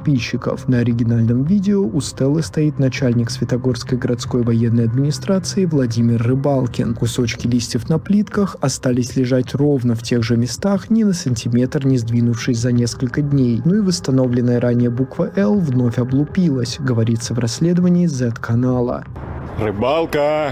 подписчиков. На оригинальном видео у стелы стоит начальник Светогорской городской военной администрации Владимир Рыбалкин. Кусочки листьев на плитках остались лежать ровно в тех же местах, ни на сантиметр не сдвинувшись за несколько дней. Ну и восстановленная ранее буква «Л» вновь облупилась, говорится в расследовании Z-канала. Рыбалка!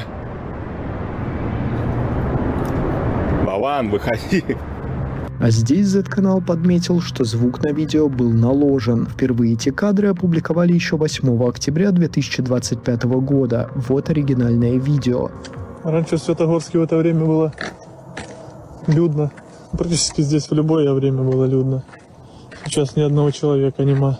Балан, выходи! А здесь Z-канал подметил, что звук на видео был наложен. Впервые эти кадры опубликовали еще 8 октября 2025 года. Вот оригинальное видео. Раньше в Светогорске в это время было людно. Практически здесь в любое время было людно. Сейчас ни одного человека нема.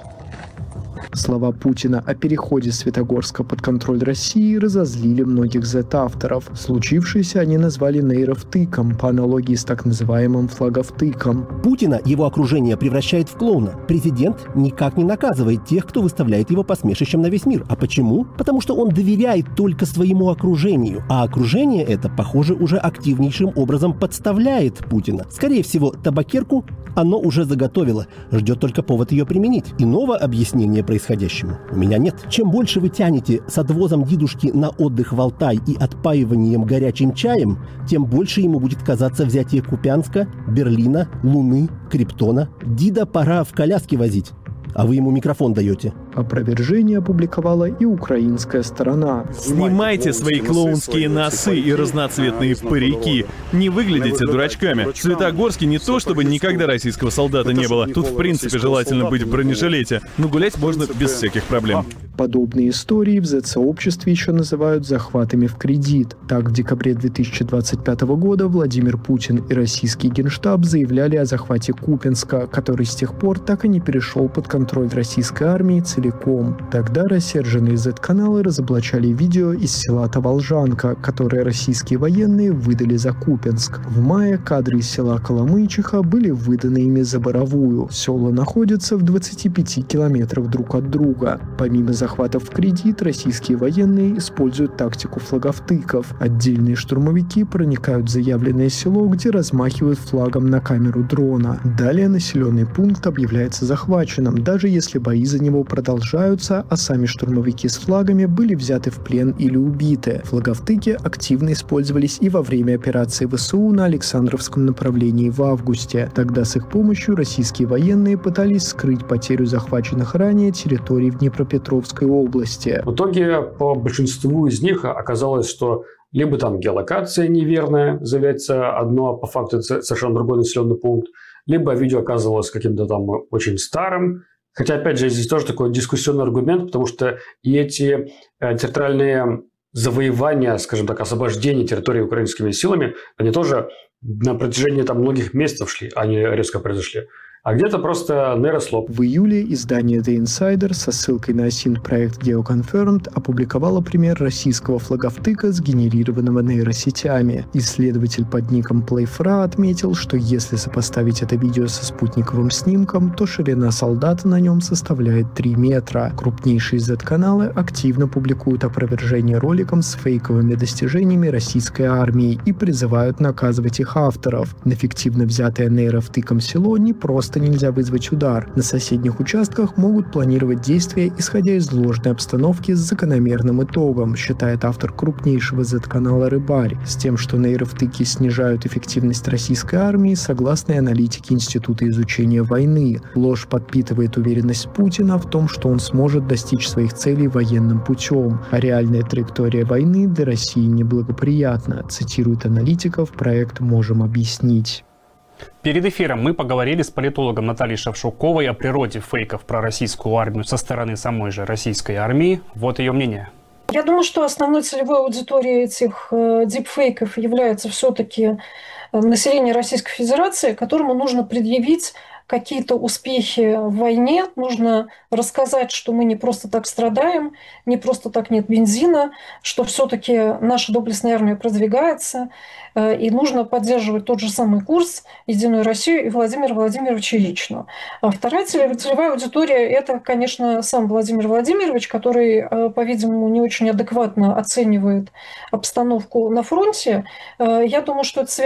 Слова Путина о переходе Светогорска под контроль России разозлили многих Z-авторов. Случившееся они назвали нейровтыком, по аналогии с так называемым флаговтыком. Путина его окружение превращает в клоуна. Президент никак не наказывает тех, кто выставляет его посмешищем на весь мир. А почему? Потому что он доверяет только своему окружению. А окружение это, похоже, уже активнейшим образом подставляет Путина. Скорее всего, табакерку оно уже заготовило. Ждет только повод ее применить. Иного объяснения происходящему у меня нет. Чем больше вы тянете с отвозом дедушки на отдых в Алтай и отпаиванием горячим чаем, тем больше ему будет казаться взятие Купянска, Берлина, Луны, Криптона. Дида пора в коляске возить, а вы ему микрофон даете. Опровержение опубликовала и украинская сторона. Снимайте свои клоунские носы и разноцветные парики. Не выглядите дурачками. В Светогорске не то, чтобы никогда российского солдата не было. Тут, в принципе, желательно быть в бронежилете. Но гулять можно без всяких проблем. Подобные истории в Z-сообществе еще называют захватами в кредит. Так, в декабре 2025 года Владимир Путин и российский генштаб заявляли о захвате Купянска, который с тех пор так и не перешел под контроль российской армии целиком. Тогда рассерженные Z-каналы разоблачали видео из села Таволжанка, которое российские военные выдали за Купянск. В мае кадры из села Коломычиха были выданы ими за Боровую. Села находятся в 25 километрах друг от друга. Помимо захватов в кредит, российские военные используют тактику флаговтыков. Отдельные штурмовики проникают в заявленное село, где размахивают флагом на камеру дрона. Далее населенный пункт объявляется захваченным, даже если бои за него продолжаются, а сами штурмовики с флагами были взяты в плен или убиты. Флаговтыки активно использовались и во время операции ВСУ на Александровском направлении в августе. Тогда с их помощью российские военные пытались скрыть потерю захваченных ранее территорий в Днепропетровской области. В итоге по большинству из них оказалось, что либо там геолокация неверная, заявляется одно, а по факту это совершенно другой населенный пункт, либо видео оказывалось каким-то там очень старым. Хотя, опять же, здесь тоже такой дискуссионный аргумент, потому что и эти территориальные завоевания, скажем так, освобождение территории украинскими силами, они тоже на протяжении там многих месяцев шли, они резко произошли. А где-то просто нейрослоп. В июле издание The Insider со ссылкой на OSINT-проект GeoConfirmed опубликовало пример российского флаговтыка, сгенерированного нейросетями. Исследователь под ником Playfra отметил, что если сопоставить это видео со спутниковым снимком, то ширина солдата на нем составляет 3 метра. Крупнейшие Z-каналы активно публикуют опровержение роликом с фейковыми достижениями российской армии и призывают наказывать их авторов. На фиктивно взятое нейровтыком село не просто нельзя вызвать удар. На соседних участках могут планировать действия, исходя из ложной обстановки с закономерным итогом, считает автор крупнейшего Z-канала «Рыбарь», с тем, что нейровтыки снижают эффективность российской армии, согласно аналитике Института изучения войны. Ложь подпитывает уверенность Путина в том, что он сможет достичь своих целей военным путем, а реальная траектория войны для России неблагоприятна, цитирует аналитиков проект «Можем объяснить». Перед эфиром мы поговорили с политологом Натальей Шевчуковой о природе фейков про российскую армию со стороны самой же российской армии. Вот ее мнение. Я думаю, что основной целевой аудиторией этих дипфейков является все-таки население Российской Федерации, которому нужно предъявить какие-то успехи в войне, нужно рассказать, что мы не просто так страдаем, не просто так нет бензина, что все-таки наша доблестная армия продвигается, и нужно поддерживать тот же самый курс «Единую Россию» и Владимира Владимировича лично. А вторая целевая аудитория – это, конечно, сам Владимир Владимирович, который, по-видимому, не очень адекватно оценивает обстановку на фронте. Я думаю, что это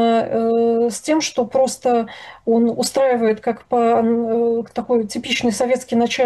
связано с тем, что просто он устраивает как по такой типичный советский начальник